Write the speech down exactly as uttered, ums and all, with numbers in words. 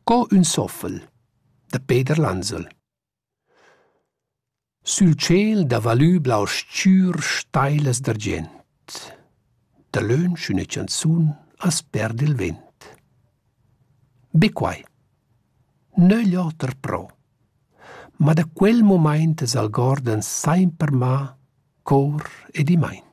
Co un soffel, da Peter Lanzel. Sul ciel da valü blau scür steilas d'argent, da lönsch üna chanzun as perde il vent. Be quai, nögl oter pro, ma da quel moment es al gordan saimper ma, cor ed imaint.